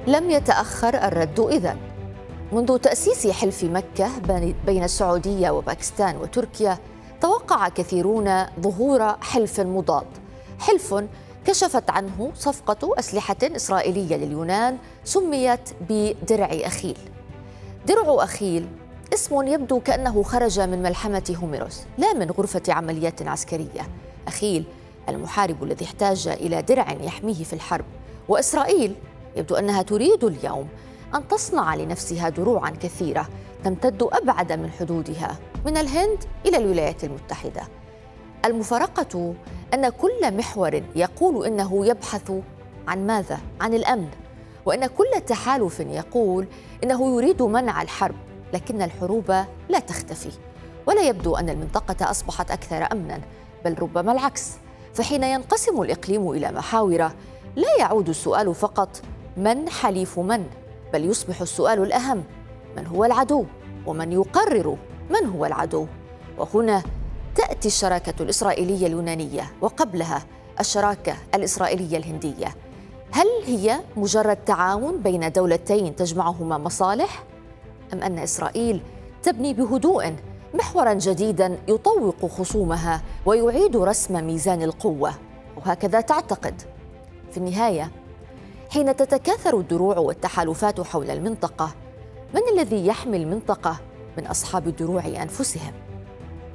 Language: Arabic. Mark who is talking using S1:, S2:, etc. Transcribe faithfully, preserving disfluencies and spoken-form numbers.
S1: لم يتأخر الرد إذن. منذ تأسيس حلف مكة بين السعودية وباكستان وتركيا، توقع كثيرون ظهور حلف مضاد، حلف كشفت عنه صفقة أسلحة إسرائيلية لليونان سميت بدرع أخيل. درع أخيل اسم يبدو كأنه خرج من ملحمة هوميروس، لا من غرفة عمليات عسكرية. أخيل المحارب الذي احتاج إلى درع يحميه في الحرب، وإسرائيل يبدو أنها تريد اليوم أن تصنع لنفسها دروعاً كثيرة تمتد أبعد من حدودها، من الهند إلى الولايات المتحدة. المفارقة أن كل محور يقول إنه يبحث عن ماذا؟ عن الأمن، وأن كل تحالف يقول إنه يريد منع الحرب، لكن الحروب لا تختفي، ولا يبدو أن المنطقة أصبحت أكثر أمناً، بل ربما العكس. فحين ينقسم الإقليم إلى محاور، لا يعود السؤال فقط من حليف من، بل يصبح السؤال الأهم: من هو العدو؟ ومن يقرر من هو العدو؟ وهنا تأتي الشراكة الإسرائيلية اليونانية، وقبلها الشراكة الإسرائيلية الهندية. هل هي مجرد تعاون بين دولتين تجمعهما مصالح؟ أم أن إسرائيل تبني بهدوء محوراً جديداً يطوق خصومها ويعيد رسم ميزان القوة؟ وهكذا تعتقد. في النهاية، حين تتكاثر الدروع والتحالفات حول المنطقة، من الذي يحمي المنطقة من أصحاب الدروع أنفسهم؟